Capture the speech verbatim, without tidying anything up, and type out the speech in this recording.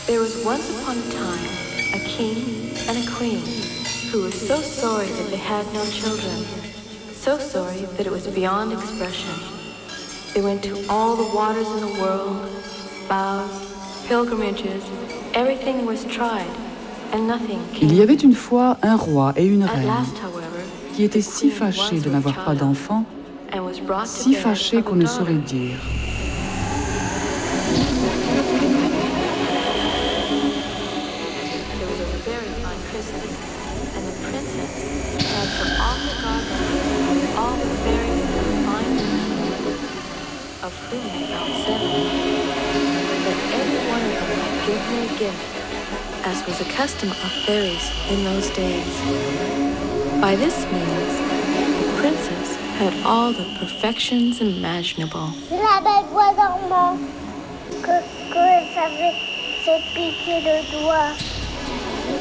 There was once upon a time a king and a queen who were so sorry that they had no children, so sorry that it was beyond expression. They went to all the waters in the world, vows, pilgrimages, everything was tried, and nothing came. Il y avait une fois un roi et une At reine last, however, qui étaient the si queen fâchés was de with n'avoir pas child d'enfants, and was brought to si bear fâchés of a qu'on ne daughter. saurait dire. There was a very fine Christmas, and the princess had for all her godmothers all the fairies in the fine land, of whom they found seven, that every one of them might give her a gift, as was the custom of fairies in those days. By this means, the princess had all the perfections imaginable. La belle bois dormant, que, que ça fait, fait piquer le doigt.